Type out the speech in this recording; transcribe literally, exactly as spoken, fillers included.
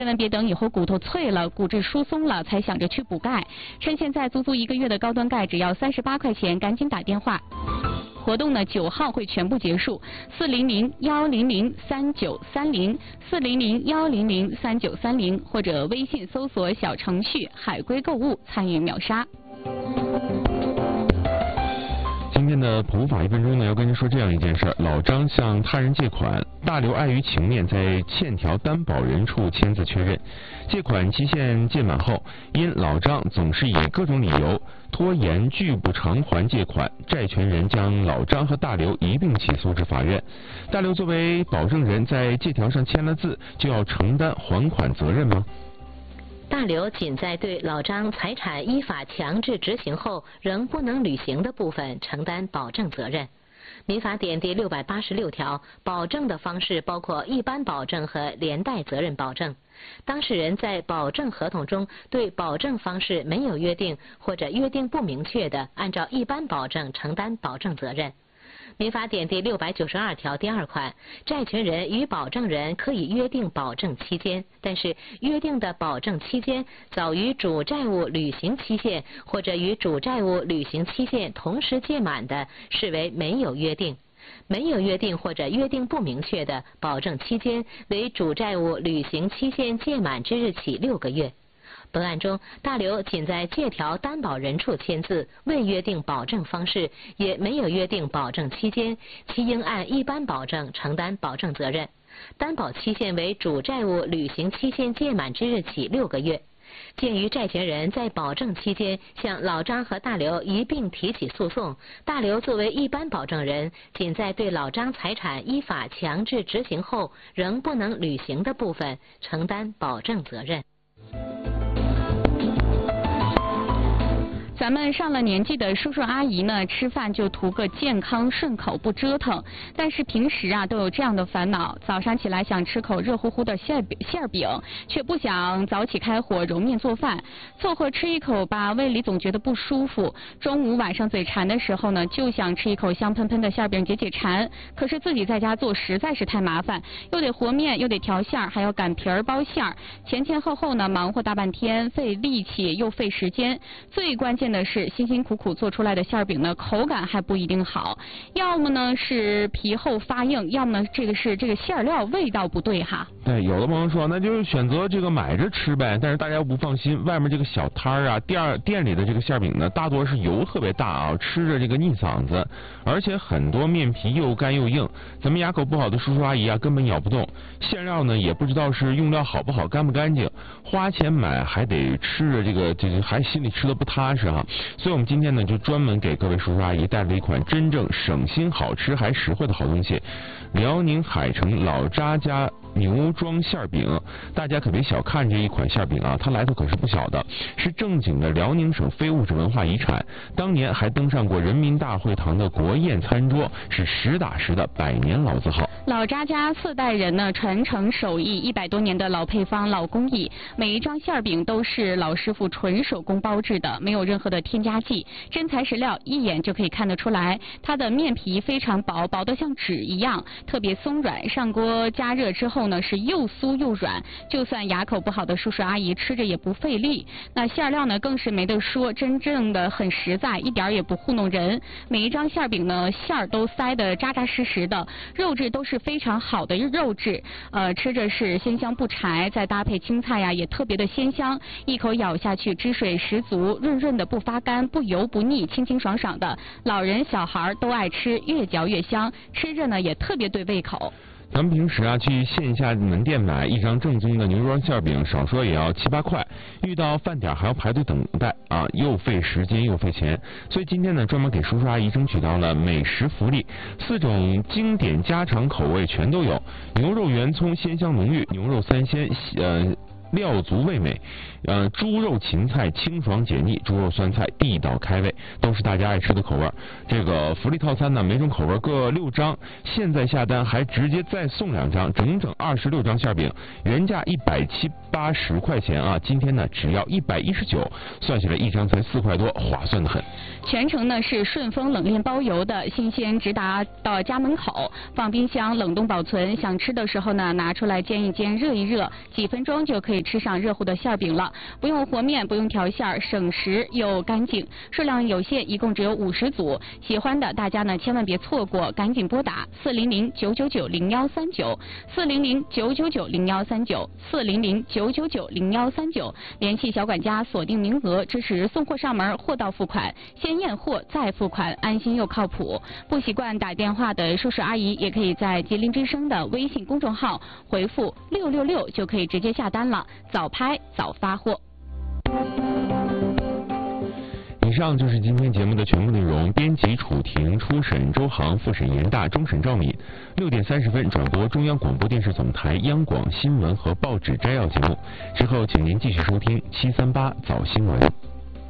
千万别等以后骨头脆了、骨质疏松了才想着去补钙，趁现在足足一个月的高端钙只要三十八块钱，赶紧打电话。活动呢九号会全部结束，四零零幺零零三九三零，四零零幺零零三九三零，或者微信搜索小程序海龟购物参与秒杀。 今天的普法一分钟呢，要跟您说这样一件事儿：老张向他人借款，大刘碍于情面，在欠条担保人处签字确认。借款期限届满后，因老张总是以各种理由拖延拒不偿还借款，债权人将老张和大刘一并起诉至法院。大刘作为保证人，在借条上签了字，就要承担还款责任吗？ 大刘仅在对老张财产依法强制执行后仍不能履行的部分承担保证责任。民法典第六百八十六条，保证的方式包括一般保证和连带责任保证。当事人在保证合同中对保证方式没有约定或者约定不明确的，按照一般保证承担保证责任。民法典第六百九十二条第二款，债权人与保证人可以约定保证期间，但是约定的保证期间早于主债务履行期限或者与主债务履行期限同时届满的，视为没有约定。没有约定或者约定不明确的，保证期间为主债务履行期限届满之日起六个月。本案中，大刘仅在借条担保人处签字，未约定保证方式，也没有约定保证期间，其应按一般保证承担保证责任。担保期限为主债务履行期限届满之日起六个月。鉴于债权人在保证期间向老张和大刘一并提起诉讼，大刘作为一般保证人，仅在对老张财产依法强制执行后仍不能履行的部分承担保证责任。 咱们上了年纪的叔叔阿姨呢，吃饭就图个健康顺口不折腾，但是平时啊都有这样的烦恼：早上起来想吃口热乎乎的馅饼，馅饼却不想早起开火揉面做饭，凑合吃一口吧，胃里总觉得不舒服。中午晚上嘴馋的时候呢，就想吃一口香喷喷的馅饼解解馋，可是自己在家做实在是太麻烦，又得和面，又得调馅儿，还要擀皮儿包馅儿，前前后后呢忙活大半天，费力气又费时间。最关键的是辛辛苦苦做出来的馅饼呢，口感还不一定好，要么呢是皮厚发硬，要么呢这个是这个馅料味道不对哈。 对，有的朋友说那就是选择这个买着吃呗，但是大家又不放心，外面这个小摊儿啊，店店里的这个馅饼呢，大多是油特别大啊，吃着这个腻嗓子，而且很多面皮又干又硬，咱们牙口不好的叔叔阿姨啊根本咬不动，馅料呢也不知道是用料好不好，干不干净，花钱买还得吃着这个这个还心里吃的不踏实哈。所以我们今天呢就专门给各位叔叔阿姨带来一款真正省心好吃还实惠的好东西，辽宁海城老扎家牛庄馅饼。大家可别小看这一款馅饼啊，它来头可是不小的，是正经的辽宁省非物质文化遗产，当年还登上过人民大会堂的国宴餐桌，是实打实的百年老字号。 老扎家四代人呢传承手艺，一百多年的老配方老工艺，每一张馅饼都是老师傅纯手工包制的，没有任何的添加剂，真材实料，一眼就可以看得出来。它的面皮非常薄，薄得像纸一样，特别松软，上锅加热之后呢是又酥又软，就算牙口不好的叔叔阿姨吃着也不费力。那馅料呢更是没得说，真正的很实在，一点也不糊弄人。每一张馅饼呢馅儿都塞得扎扎实实的，肉质都是非常好的肉质，呃，吃着是鲜香不柴，再搭配青菜呀也特别的鲜香，一口咬下去汁水十足，润润的不发干，不油不腻，清清爽爽的，老人小孩都爱吃，越嚼越香，吃着呢也特别对胃口。 咱们平时啊去线下门店买一张正宗的牛庄馅饼，少说也要七八块，遇到饭点还要排队等待啊，又费时间又费钱。所以今天呢，专门给叔叔阿姨争取到了美食福利，四种经典家常口味全都有，牛肉圆葱鲜香浓郁，牛肉三鲜呃。 料足味美。呃，猪肉芹菜清爽解腻，猪肉酸菜地道开胃，都是大家爱吃的口味。这个福利套餐呢，每种口味各六张，现在下单还直接再送两张，整整二十六张馅饼，原价一百七八十块钱啊，今天呢只要一百一十九，算下来一张才四块多，划算的很。 全程呢是顺丰冷链包邮的，新鲜直达到家门口，放冰箱冷冻保存，想吃的时候呢拿出来煎一煎，热一热，几分钟就可以吃上热乎的馅饼了。不用和面，不用调馅，省时又干净。数量有限，一共只有五十组，喜欢的大家呢千万别错过，赶紧拨打四零零九九九零幺三九四零零九九九零幺三九四零零九九九零幺三九，联系小管家锁定名额，支持送货上门，货到付款，先验货再付款，安心又靠谱。不习惯打电话的叔叔阿姨，也可以在吉林之声的微信公众号回复六六六就可以直接下单了，早拍早发货。 以上就是今天节目的全部内容。编辑楚婷，初审周航，复审严大，终审赵敏。六点三十分转播中央广播电视总台央广新闻和报纸摘要节目，之后请您继续收听七三八早新闻。